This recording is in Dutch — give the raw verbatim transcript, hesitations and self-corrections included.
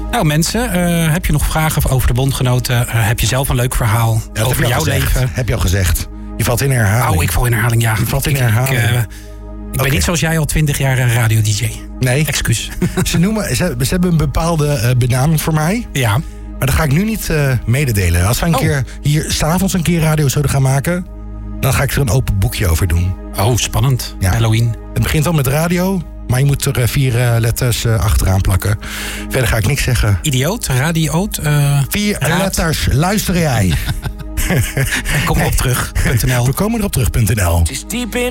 Nou mensen, uh, heb je nog vragen over de bondgenoten? Uh, heb je zelf een leuk verhaal ja, over jouw gezegd. leven? Heb je al gezegd. Je valt in herhaling. Oh, ik val in herhaling, ja. Je valt in ik, herhaling. Ik, uh, ik okay. ben niet zoals jij al twintig jaar een radio-D J. Nee. Excuus. Ze, noemen, ze, ze hebben een bepaalde uh, benaming voor mij. Ja. Maar dat ga ik nu niet uh, mededelen. Als we een oh. keer hier s'avonds een keer radio zouden gaan maken, dan ga ik er een open boekje over doen. Oh, spannend. Ja. Halloween. Het begint al met radio, maar je moet er uh, vier uh, letters uh, achteraan plakken. Verder ga ik niks zeggen. Idioot, radioot. Uh, vier raad. letters, luister jij. Kom erop terug. We komen erop terug.nl.